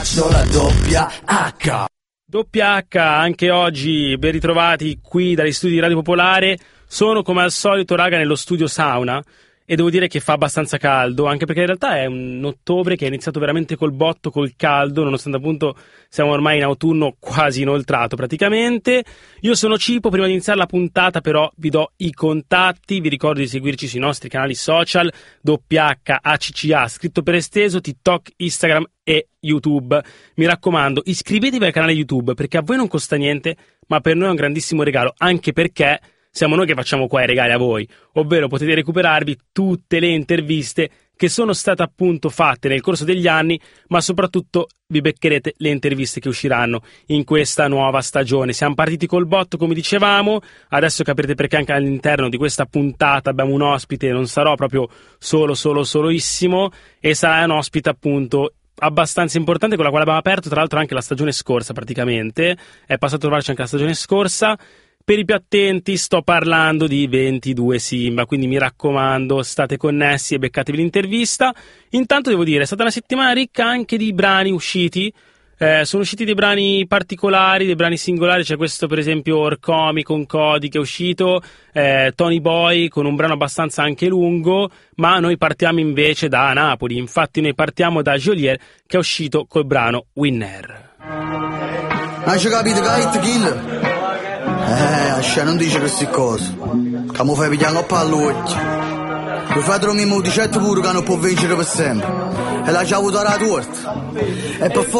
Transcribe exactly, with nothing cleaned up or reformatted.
La doppia H. Doppia H anche oggi, ben ritrovati qui dagli studi di Radio Popolare. Sono come al solito raga nello studio sauna e devo dire che fa abbastanza caldo, anche perché in realtà è un ottobre che è iniziato veramente col botto, col caldo, nonostante appunto siamo ormai in autunno quasi inoltrato praticamente. Io sono Cipo, prima di iniziare la puntata però vi do i contatti, vi ricordo di seguirci sui nostri canali social doppia acca A C C A scritto per esteso, TikTok, Instagram e YouTube. Mi raccomando, iscrivetevi al canale YouTube perché a voi non costa niente, ma per noi è un grandissimo regalo, anche perché siamo noi che facciamo qua i regali a voi, ovvero potete recuperarvi tutte le interviste che sono state appunto fatte nel corso degli anni, ma soprattutto vi beccherete le interviste che usciranno in questa nuova stagione. Siamo partiti col botto, come dicevamo, adesso capirete perché anche all'interno di questa puntata abbiamo un ospite, non sarò proprio solo, solo, soloissimo, e sarà un ospite appunto abbastanza importante con la quale abbiamo aperto tra l'altro anche la stagione scorsa praticamente, è passato a trovarci anche la stagione scorsa. Per i più attenti sto parlando di ventidue Simba, quindi mi raccomando state connessi e beccatevi l'intervista. Intanto devo dire è stata una settimana ricca anche di brani usciti, eh, sono usciti dei brani particolari, dei brani singolari, c'è questo per esempio Orcomi con Cody che è uscito, eh, Tony Boy con un brano abbastanza anche lungo, ma noi partiamo invece da Napoli, infatti noi partiamo da Geolier che è uscito col brano Winner. Hai capito che hai hit kill? Eh, ascia, non dice queste cose. Che mi fai pigliare un po' all'occhio. Mi fai trovare un dicetto pure che non può vincere per sempre. E la c'ha avuto la torta. E per